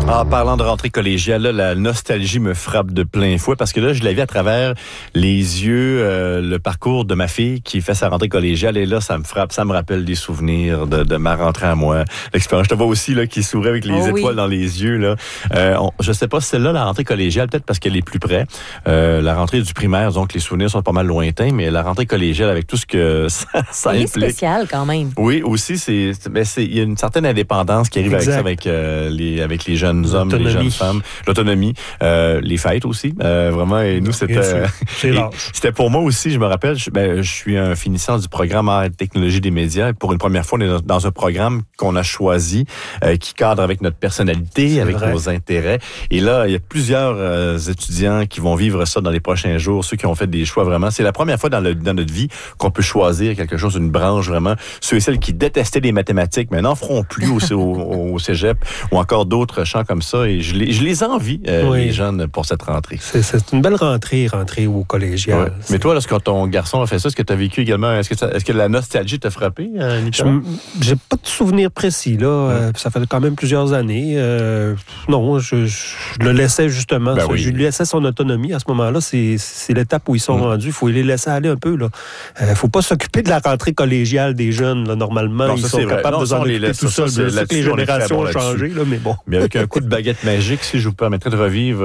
Ah, parlant de rentrée collégiale, là, la nostalgie me frappe de plein fouet parce que là, je l'ai vu à travers les yeux, le parcours de ma fille qui fait sa rentrée collégiale et là, ça me frappe, ça me rappelle des souvenirs de ma rentrée à moi. L'expérience, je te vois aussi là qui sourit avec les étoiles dans les yeux là. Je sais pas si c'est là la rentrée collégiale, peut-être parce qu'elle est plus près. La rentrée du primaire, donc les souvenirs sont pas mal lointains, mais la rentrée collégiale avec tout ce que ça implique. C'est spécial quand même. Oui, aussi il y a une certaine indépendance qui arrive avec les jeunes hommes, les jeunes femmes, l'autonomie, les fêtes aussi, vraiment. Et nous, c'était pour moi aussi. Je me rappelle, je suis un finissant du programme Arts et technologie des médias. Et pour une première fois, on est dans un programme qu'on a choisi, qui cadre avec notre personnalité, avec nos intérêts. Et là, il y a plusieurs étudiants qui vont vivre ça dans les prochains jours. Ceux qui ont fait des choix vraiment. C'est la première fois dans notre vie qu'on peut choisir quelque chose, une branche vraiment. Ceux et celles qui détestaient les mathématiques, mais n'en feront plus au cégep ou encore d'autres champs comme ça. Et je les envie, les jeunes, pour cette rentrée. C'est une belle rentrée au collégial. Ouais. Mais toi, lorsque ton garçon a fait ça, est-ce que tu as vécu également, est-ce que la nostalgie t'a frappé, Nicolas? J'ai pas de souvenir précis, là. Ça fait quand même plusieurs années. Non, je le laissais justement. Je lui laissais son autonomie. À ce moment-là, c'est l'étape où ils sont rendus. Il faut les laisser aller un peu, là. Faut pas s'occuper de la rentrée collégiale des jeunes, là. Normalement, ils sont capables de s'en occuper tout seuls. Je sais que les générations ont changé, là, mais bon. Mais avec un coup de baguette magique, si je vous permettrais de revivre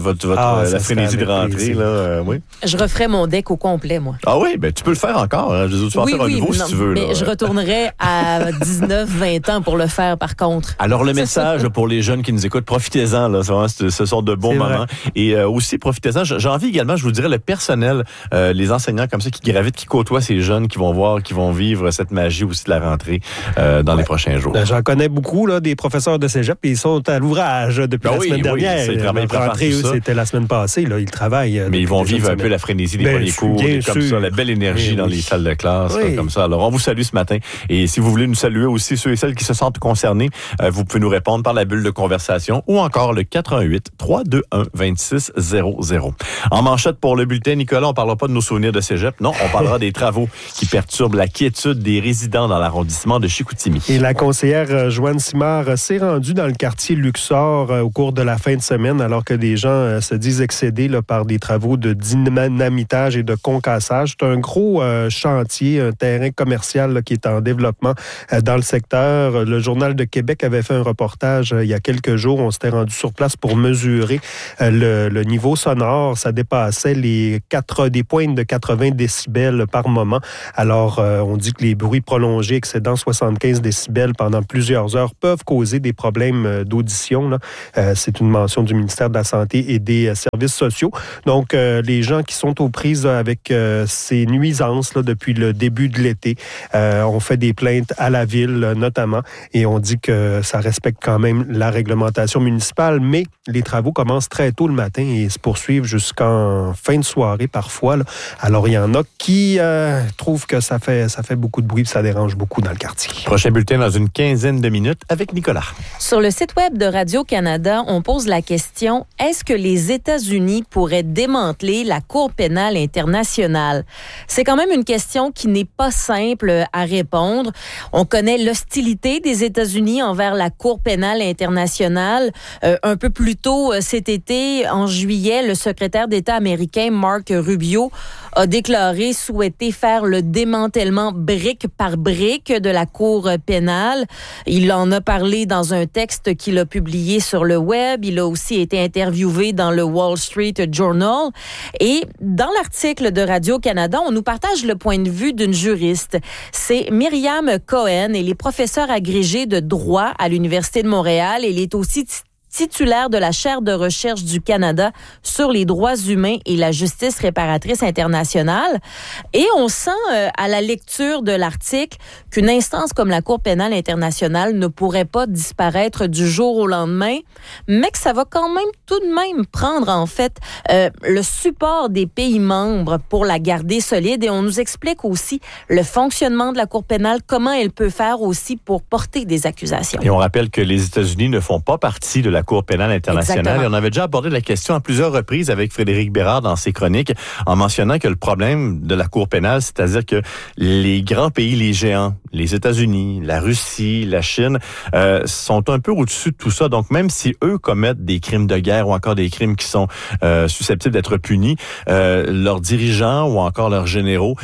la frénésie de rentrée, là, oui. Je referais mon deck au complet, moi. Ah oui, ben tu peux le faire encore. Hein. Tu peux en faire un nouveau si tu veux. Mais je retournerais à 19-20 ans pour le faire, par contre. Alors, le message pour les jeunes qui nous écoutent, profitez-en. Là, ce sont de bons moments. Et aussi, profitez-en. J'ai envie également, je vous dirais, le personnel, les enseignants comme ça qui gravitent, qui côtoient ces jeunes, qui vont vivre cette magie aussi de la rentrée dans les prochains jours. J'en connais beaucoup, là, des professeurs de cégep, et ils sont à l'ouvrage depuis la semaine dernière. La rentrée, c'était la semaine passée. Là, ils travaillent. Mais ils vont vivre un peu la frénésie des premiers cours, comme ça, la belle énergie dans les salles de classe, comme ça. Alors, on vous salue ce matin. Et si vous voulez nous saluer aussi, ceux et celles qui se sentent concernés, vous pouvez nous répondre par la bulle de conversation ou encore le 418-321-2600. En manchette pour le bulletin, Nicolas, on ne parlera pas de nos souvenirs de cégep. Non, on parlera des travaux qui perturbent la quiétude des résidents dans l'arrondissement de Chicoutimi. Et la conseillère Joanne Simard s'est rendue dans le quartier Luxor au cours de la fin de semaine, alors que des gens se disent excédés par des travaux de dynamitage et de concassage. C'est un gros chantier, un terrain commercial qui est en développement dans le secteur. Le Journal de Québec avait fait un reportage il y a quelques jours. On s'était rendu sur place pour mesurer le niveau sonore. Ça dépassait des pointes de 80 décibels par moment. Alors, on dit que les bruits prolongés excédant 75 décibels pendant plusieurs heures peuvent causer des problèmes d'audition. Là. C'est une mention du ministère de la Santé et des Services sociaux. Donc, les gens qui sont aux prises avec ces nuisances là, depuis le début de l'été ont fait des plaintes à la ville notamment et on dit que ça respecte quand même la réglementation municipale, mais les travaux commencent très tôt le matin et se poursuivent jusqu'en fin de soirée parfois. Là. Alors, il y en a qui trouvent que ça fait beaucoup de bruit et ça dérange beaucoup dans le quartier. Prochain bulletin dans une quinzaine de minutes avec Nicolas. Sur le site web de Radio-Canada, on pose la question, est-ce que les États-Unis pourraient démanteler la Cour pénale internationale? C'est quand même une question qui n'est pas simple à répondre. On connaît l'hostilité des États-Unis envers la Cour pénale internationale. Un peu plus tôt cet été, en juillet, le secrétaire d'État américain Marco Rubio a déclaré souhaiter faire le démantèlement brique par brique de la Cour pénale. Il en a parlé dans un texte qu'il a publié sur le web. Il a aussi été interviewé dans le Wall Street Journal. Et dans l'article de Radio-Canada, on nous partage le point de vue d'une juriste. C'est Myriam Cohen. Elle est professeure agrégée de droit à l'Université de Montréal. Elle est aussi titulaire de la chaire de recherche du Canada sur les droits humains et la justice réparatrice internationale. Et on sent à la lecture de l'article qu'une instance comme la Cour pénale internationale ne pourrait pas disparaître du jour au lendemain, mais que ça va quand même tout de même prendre en fait le support des pays membres pour la garder solide. Et on nous explique aussi le fonctionnement de la Cour pénale, comment elle peut faire aussi pour porter des accusations. Et on rappelle que les États-Unis ne font pas partie de la Cour pénale internationale. Exactement. Et on avait déjà abordé la question à plusieurs reprises avec Frédéric Bérard dans ses chroniques, en mentionnant que le problème de la Cour pénale, c'est-à-dire que les grands pays, les géants, les États-Unis, la Russie, la Chine, sont un peu au-dessus de tout ça. Donc, même si eux commettent des crimes de guerre ou encore des crimes qui sont susceptibles d'être punis, leurs dirigeants ou encore leurs généraux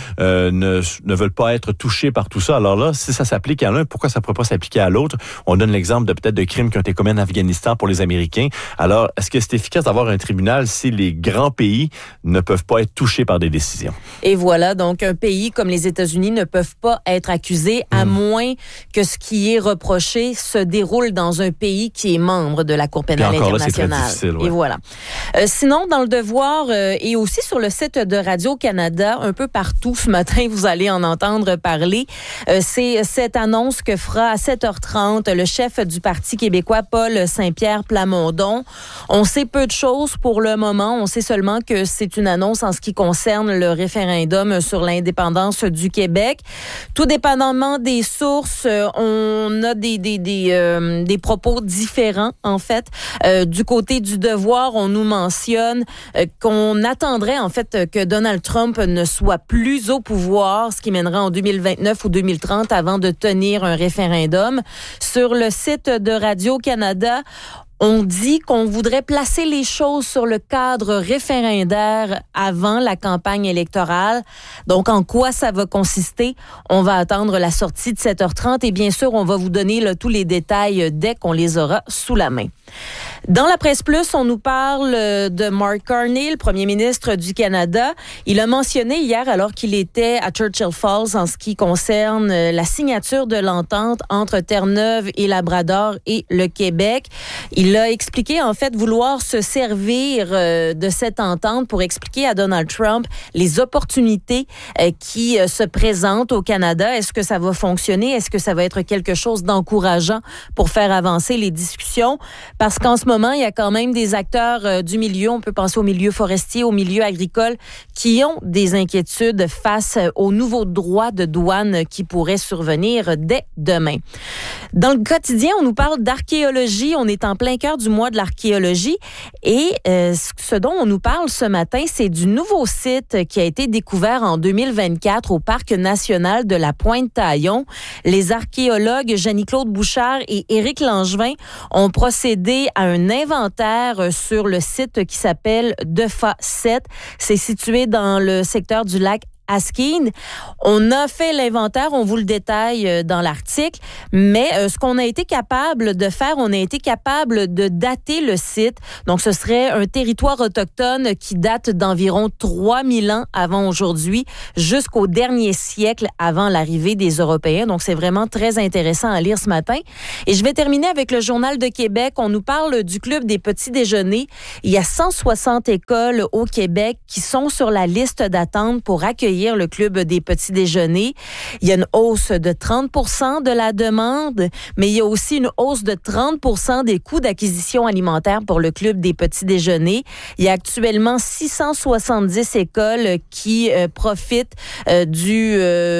ne veulent pas être touchés par tout ça. Alors là, si ça s'applique à l'un, pourquoi ça ne pourrait pas s'appliquer à l'autre? On donne l'exemple de peut-être de crimes qui ont été commis en Afghanistan pour les Américains. Alors, est-ce que c'est efficace d'avoir un tribunal si les grands pays ne peuvent pas être touchés par des décisions? Et voilà, donc un pays comme les États-Unis ne peuvent pas être accusés à moins que ce qui est reproché se déroule dans un pays qui est membre de la Cour pénale internationale. Là, c'est très difficile, ouais. Et voilà. Sinon, dans le Devoir et aussi sur le site de Radio-Canada, un peu partout ce matin, vous allez en entendre parler. C'est cette annonce que fera à 7h30 le chef du Parti québécois, Paul Saint-Pierre Plamondon. On sait peu de choses pour le moment. On sait seulement que c'est une annonce en ce qui concerne le référendum sur l'indépendance du Québec. Tout dépendamment des sources, on a des propos différents, en fait. Du côté du Devoir, on nous mentionne qu'on attendrait, en fait, que Donald Trump ne soit plus au pouvoir, ce qui mènerait en 2029 ou 2030 avant de tenir un référendum. Sur le site de Radio-Canada, on dit qu'on voudrait placer les choses sur le cadre référendaire avant la campagne électorale. Donc, en quoi ça va consister? On va attendre la sortie de 7h30 et bien sûr, on va vous donner tous les détails dès qu'on les aura sous la main. Dans la presse plus, on nous parle de Mark Carney, le premier ministre du Canada. Il a mentionné hier, alors qu'il était à Churchill Falls, en ce qui concerne la signature de l'entente entre Terre-Neuve et Labrador et le Québec. Il a expliqué, en fait, vouloir se servir de cette entente pour expliquer à Donald Trump les opportunités qui se présentent au Canada. Est-ce que ça va fonctionner? Est-ce que ça va être quelque chose d'encourageant pour faire avancer les discussions? Parce qu'en ce moment, il y a quand même des acteurs du milieu, on peut penser au milieu forestier, au milieu agricole, qui ont des inquiétudes face aux nouveaux droits de douane qui pourraient survenir dès demain. Dans le quotidien, on nous parle d'archéologie. On est en plein cœur du mois de l'archéologie. Et ce dont on nous parle ce matin, c'est du nouveau site qui a été découvert en 2024 au Parc national de la Pointe-Taillon. Les archéologues Jenny-Claude Bouchard et Éric Langevin ont procédé à un inventaire sur le site qui s'appelle Defa 7. C'est situé dans le secteur du lac Askin. On a fait l'inventaire, on vous le détaille dans l'article, mais ce qu'on a été capable de faire, on a été capable de dater le site. Donc, ce serait un territoire autochtone qui date d'environ 3000 ans avant aujourd'hui, jusqu'au dernier siècle avant l'arrivée des Européens. Donc, c'est vraiment très intéressant à lire ce matin. Et je vais terminer avec le Journal de Québec. On nous parle du Club des petits déjeuners. Il y a 160 écoles au Québec qui sont sur la liste d'attente pour accueillir le Club des petits déjeuners. Il y a une hausse de 30% de la demande, mais il y a aussi une hausse de 30% des coûts d'acquisition alimentaire pour le Club des petits déjeuners. Il y a actuellement 670 écoles qui profitent du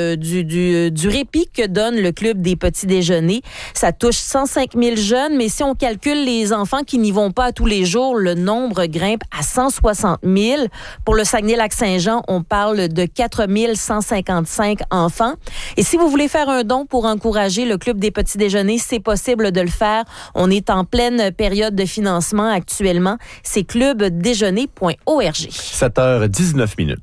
répit que donne le Club des petits déjeuners. Ça touche 105 000 jeunes, mais si on calcule les enfants qui n'y vont pas tous les jours, le nombre grimpe à 160 000. Pour le Saguenay-Lac-Saint-Jean, on parle de 4 155 enfants. Et si vous voulez faire un don pour encourager le Club des petits déjeuners, c'est possible de le faire. On est en pleine période de financement actuellement. C'est clubdéjeuner.org. 7h19.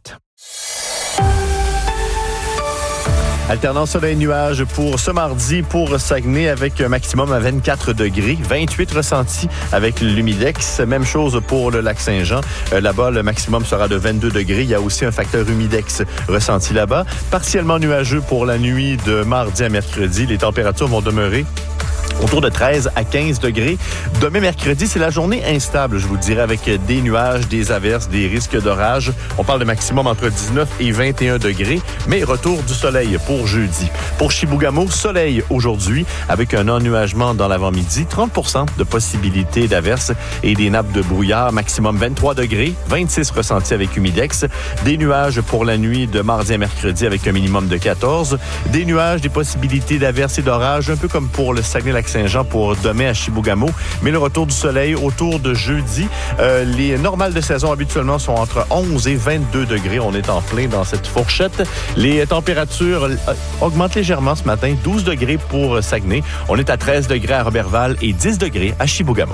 Alternance soleil-nuage pour ce mardi pour Saguenay avec un maximum à 24 degrés, 28 ressentis avec l'humidex. Même chose pour le lac Saint-Jean. Là-bas, le maximum sera de 22 degrés. Il y a aussi un facteur humidex ressenti là-bas. Partiellement nuageux pour la nuit de mardi à mercredi. Les températures vont demeurer autour de 13 à 15 degrés. Demain, mercredi, c'est la journée instable, je vous dirais, avec des nuages, des averses, des risques d'orage. On parle de maximum entre 19 et 21 degrés, mais retour du soleil pour jeudi. Pour Chibougamau, soleil aujourd'hui, avec un ennuagement dans l'avant-midi, 30% de possibilité d'averses et des nappes de brouillard, maximum 23 degrés, 26 ressentis avec humidex. Des nuages pour la nuit de mardi à mercredi avec un minimum de 14. Des nuages, des possibilités d'averses et d'orage, un peu comme pour le Saguenay Saint-Lac-Saint-Jean pour demain à Chibougamau. Mais le retour du soleil autour de jeudi. Les normales de saison habituellement sont entre 11 et 22 degrés. On est en plein dans cette fourchette. Les températures augmentent légèrement ce matin. 12 degrés pour Saguenay. On est à 13 degrés à Roberval et 10 degrés à Chibougamau.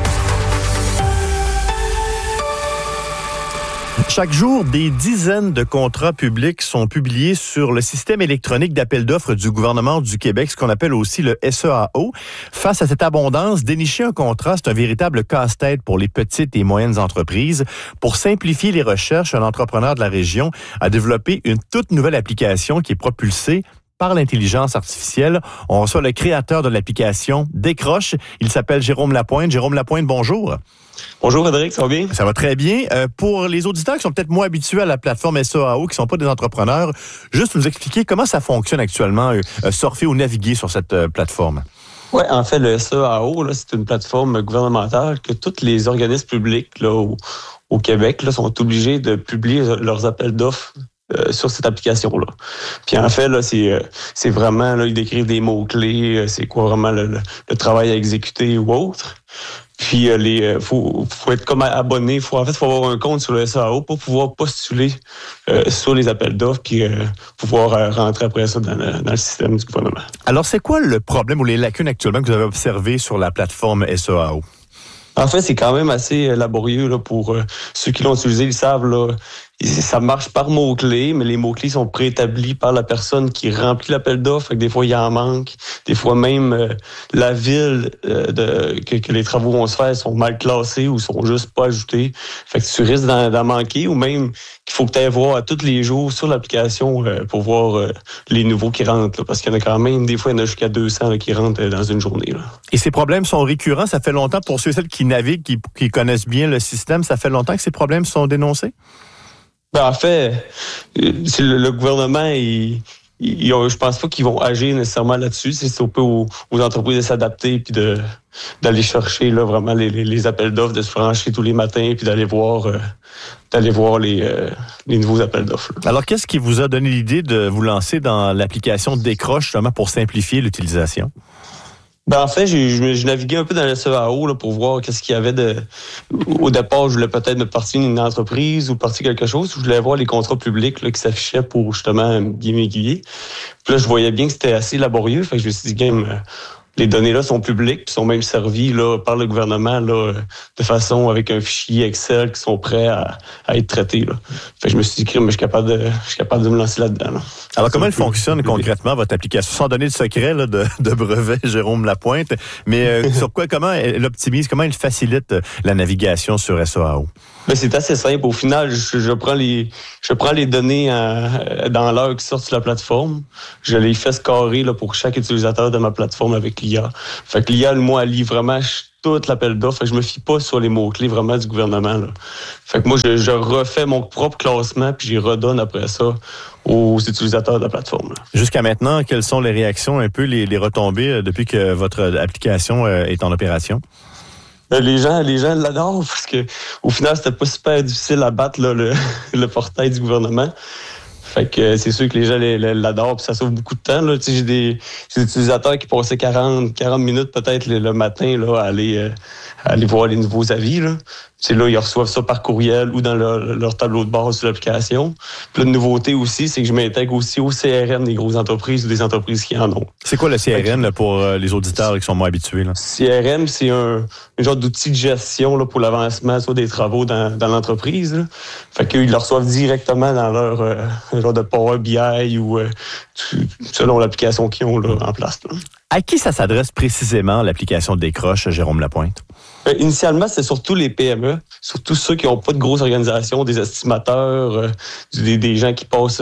Chaque jour, des dizaines de contrats publics sont publiés sur le système électronique d'appel d'offres du gouvernement du Québec, ce qu'on appelle aussi le SEAO. Face à cette abondance, dénicher un contrat, c'est un véritable casse-tête pour les petites et moyennes entreprises. Pour simplifier les recherches, un entrepreneur de la région a développé une toute nouvelle application qui est propulsée par l'intelligence artificielle. On reçoit le créateur de l'application Décroche. Il s'appelle Jérôme Lapointe. Jérôme Lapointe, bonjour. Bonjour Frédéric, ça va bien? Ça va très bien. Pour les auditeurs qui sont peut-être moins habitués à la plateforme SEAO, qui ne sont pas des entrepreneurs, juste nous expliquer comment ça fonctionne actuellement, surfer ou naviguer sur cette plateforme. Oui, en fait, le SEAO, là, c'est une plateforme gouvernementale que tous les organismes publics là, au Québec là, sont obligés de publier leurs appels d'offres sur cette application-là. Puis en fait, là, c'est vraiment, là, ils décrivent des mots-clés, c'est quoi vraiment le travail à exécuter ou autre. Puis faut être comme abonné, faut avoir un compte sur le SEAO pour pouvoir postuler sur les appels d'offres puis pouvoir rentrer après ça dans le système du gouvernement. Alors, c'est quoi le problème ou les lacunes actuellement que vous avez observées sur la plateforme SEAO? En fait, c'est quand même assez laborieux là, pour ceux qui l'ont utilisé, ils savent là. Ça marche par mots-clés, mais les mots-clés sont préétablis par la personne qui remplit l'appel d'offres. Fait que des fois, il en manque. Des fois, même la ville que les travaux vont se faire sont mal classés ou sont juste pas ajoutés. Fait que tu risques d'en manquer ou même qu'il faut que tu ailles voir à tous les jours sur l'application pour voir les nouveaux qui rentrent. Là, parce qu'il y en a quand même, des fois, il y en a jusqu'à 200 là, qui rentrent dans une journée. Là. Et ces problèmes sont récurrents. Ça fait longtemps, pour ceux et celles qui naviguent, qui connaissent bien le système, ça fait longtemps que ces problèmes sont dénoncés? Ben, en fait, c'est le gouvernement, je pense pas qu'ils vont agir nécessairement là-dessus. C'est un peu aux entreprises de s'adapter puis d'aller chercher là, vraiment les appels d'offres, de se franchir tous les matins puis d'aller voir les nouveaux appels d'offres. Là. Alors, qu'est-ce qui vous a donné l'idée de vous lancer dans l'application Décroche justement pour simplifier l'utilisation? Ben en fait, je naviguais un peu dans le SEAO là, pour voir qu'est-ce qu'il y avait Au départ, je voulais peut-être me partir d'une entreprise ou partir quelque chose. Je voulais voir les contrats publics là, qui s'affichaient pour justement bien m'aiguiller. Puis là, je voyais bien que c'était assez laborieux. Fait que je me suis dit, les données-là sont publiques, puis sont même servies là, par le gouvernement là, de façon avec un fichier Excel qui sont prêts à être traités. Là. Fait que je me suis dit, mais je suis capable de me lancer là-dedans. Là. Alors, comment elle fonctionne concrètement, votre application? Sans donner de secret là, de brevet, Jérôme Lapointe, mais sur comment elle optimise, comment elle facilite la navigation sur SEAO? Ben, c'est assez simple. Au final, je prends les données dans l'heure qui sortent sur la plateforme. Je les fais scorer là, pour chaque utilisateur de ma plateforme avec l'IA. Fait que l'IA, moi, elle lit vraiment tout l'appel d'offres. Je me fie pas sur les mots-clés vraiment du gouvernement. Là. Fait que moi, je refais mon propre classement puis j'y redonne après ça aux utilisateurs de la plateforme. Là. Jusqu'à maintenant, quelles sont les réactions, un peu les retombées depuis que votre application est en opération? Les gens l'adorent parce que au final, c'était pas super difficile à battre là, le portail du gouvernement. Fait que c'est sûr que les gens l'adorent puis ça sauve beaucoup de temps. Là. J'ai des utilisateurs qui passaient 40 minutes peut-être le matin là, à aller voir les nouveaux avis. Là. Là, ils reçoivent ça par courriel ou dans leur tableau de bord sur l'application. Puis la nouveauté aussi, c'est que je m'intègre aussi au CRM des grosses entreprises ou des entreprises qui en ont. C'est quoi le CRM là, pour les auditeurs qui sont moins habitués? Là? CRM, c'est un genre d'outil de gestion là, pour l'avancement soit des travaux dans l'entreprise. Là. Fait qu'ils le reçoivent directement dans leur genre de Power BI ou selon l'application qu'ils ont là, en place. Là. À qui ça s'adresse précisément, l'application Décroche, Jérôme Lapointe? Initialement, c'est surtout les PME, surtout ceux qui n'ont pas de grosses organisations, des estimateurs, des gens qui passent...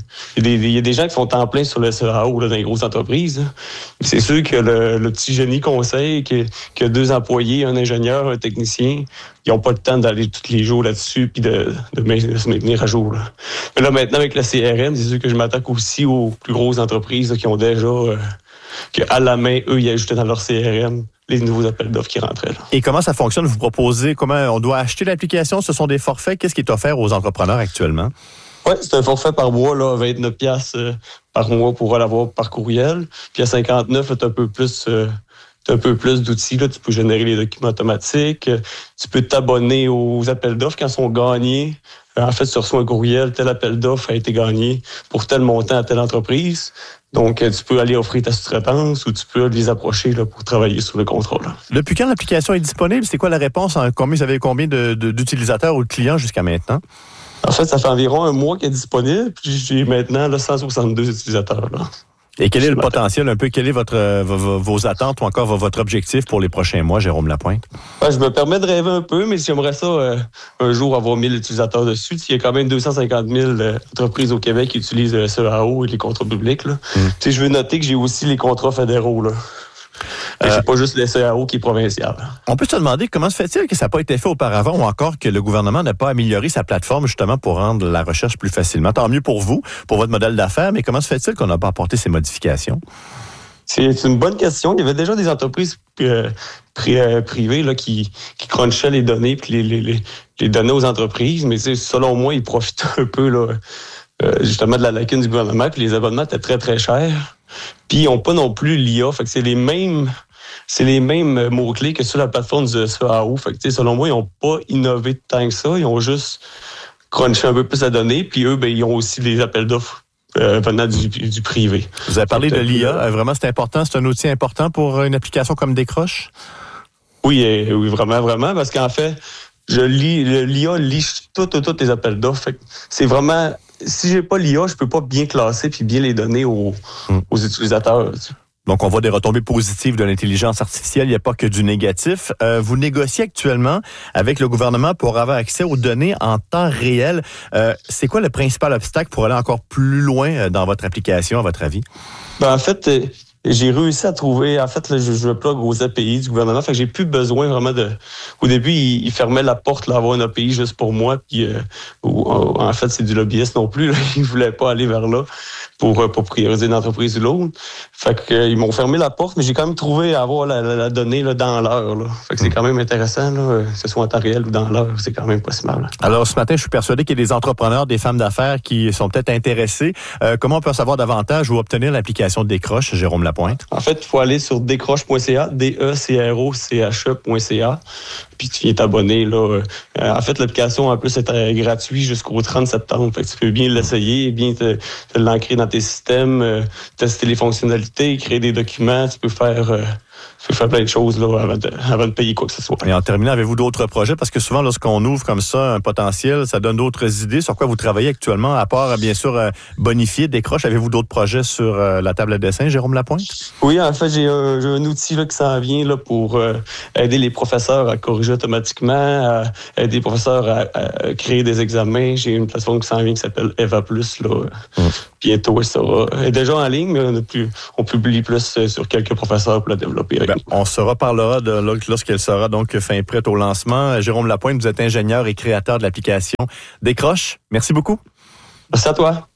Il y a des gens qui font temps plein sur le SEAO là, dans les grosses entreprises. Hein. C'est sûr que le petit génie conseil, qui a 2 employés, un ingénieur, un technicien, ils n'ont pas le temps d'aller tous les jours là-dessus puis de se maintenir à jour. Là. Mais là, maintenant, avec le CRM, c'est sûr que je m'attaque aussi aux plus grosses entreprises là, qui ont déjà... qu'à la main, eux, ils ajoutaient dans leur CRM les nouveaux appels d'offres qui rentraient. Là. Et comment ça fonctionne? Vous proposez comment on doit acheter l'application? Ce sont des forfaits? Qu'est-ce qui est offert aux entrepreneurs actuellement? Oui, c'est un forfait par mois, là, 29 $ par mois pour l'avoir par courriel. Puis à 59, là, tu as un peu plus d'outils. Là. Tu peux générer les documents automatiques. Tu peux t'abonner aux appels d'offres quand ils sont gagnés. En fait, tu reçois un courriel, tel appel d'offres a été gagné pour tel montant à telle entreprise. Donc, tu peux aller offrir ta sous-traitance ou tu peux les approcher là, pour travailler sur le contrat. Là. Depuis quand l'application est disponible? C'est quoi la réponse? Vous avez combien d'utilisateurs ou de clients jusqu'à maintenant? En fait, ça fait environ un mois qu'elle est disponible. Puis j'ai maintenant là, 162 utilisateurs. Là. Et quel est le potentiel un peu? Quelles sont vos attentes ou encore votre objectif pour les prochains mois, Jérôme Lapointe? Je me permets de rêver un peu, mais j'aimerais ça un jour avoir 1000 utilisateurs dessus. Il y a quand même 250 000 entreprises au Québec qui utilisent le CEAO et les contrats publics. Là. Je veux noter que j'ai aussi les contrats fédéraux. Là. C'est pas juste le CEAO qui est provincial. On peut se demander comment se fait-il que ça n'a pas été fait auparavant ou encore que le gouvernement n'a pas amélioré sa plateforme justement pour rendre la recherche plus facilement. Tant mieux pour vous, pour votre modèle d'affaires, mais comment se fait-il qu'on n'a pas apporté ces modifications? C'est une bonne question. Il y avait déjà des entreprises privées là, qui crunchaient les données puis les données aux entreprises, mais selon moi, ils profitaient un peu là, justement de la lacune du gouvernement, puis les abonnements étaient très, très chers. Puis ils n'ont pas non plus l'IA. Fait que c'est les mêmes mots-clés que sur la plateforme du CEAO. Fait que selon moi, ils n'ont pas innové tant que ça. Ils ont juste crunché un peu plus la donnée. Puis eux, ils ont aussi des appels d'offres venant du privé. Vous avez parlé de l'IA. Vraiment, c'est important. C'est un outil important pour une application comme Décroche? Oui, vraiment, vraiment. Parce qu'en fait, l'IA lit tous les appels d'offres. Fait que c'est vraiment... Si j'ai pas l'IA, je peux pas bien classer puis bien les donner aux utilisateurs. Donc, on voit des retombées positives de l'intelligence artificielle. Il n'y a pas que du négatif. Vous négociez actuellement avec le gouvernement pour avoir accès aux données en temps réel. C'est quoi le principal obstacle pour aller encore plus loin dans votre application, à votre avis? En fait, j'ai réussi à trouver... En fait, là, je plug aux API du gouvernement. Fait que j'ai plus besoin vraiment de... Au début, ils fermaient la porte là, à avoir une API juste pour moi. Puis, en fait, c'est du lobbyiste non plus. Là. Ils voulaient pas aller vers là pour prioriser une entreprise ou l'autre. Fait que ils m'ont fermé la porte, mais j'ai quand même trouvé à avoir la donnée là, dans l'heure. Là. Fait que c'est quand même intéressant, là, que ce soit en temps réel ou dans l'heure. C'est quand même pas si mal. Alors, ce matin, je suis persuadé qu'il y a des entrepreneurs, des femmes d'affaires qui sont peut-être intéressés. Comment on peut en savoir davantage ou obtenir l'application de Décroche, Jérôme Lapointe? En fait, il faut aller sur décroche.ca, DECROCHE.ca, puis tu viens t'abonner. Là. En fait, l'application, en plus, est gratuite jusqu'au 30 septembre. Fait que tu peux bien l'essayer, bien te l'ancrer dans tes systèmes, tester les fonctionnalités, créer des documents. Tu peux faire plein de choses là, avant de payer quoi que ce soit. Et en terminant, avez-vous d'autres projets? Parce que souvent, lorsqu'on ouvre comme ça un potentiel, ça donne d'autres idées. Sur quoi vous travaillez actuellement, à part, bien sûr, bonifier, Décroche? Avez-vous d'autres projets sur la table à dessin, Jérôme Lapointe? Oui, en fait, j'ai un outil là, qui s'en vient là, pour aider les professeurs à corriger automatiquement, à aider les professeurs à créer des examens. J'ai une plateforme qui s'en vient qui s'appelle Eva+. Là. Bientôt, elle sera déjà en ligne, mais on publie plus sur quelques professeurs pour la développer. On se reparlera lorsqu'elle sera donc fin prête au lancement. Jérôme Lapointe, vous êtes ingénieur et créateur de l'application Décroche. Merci beaucoup. Merci à toi.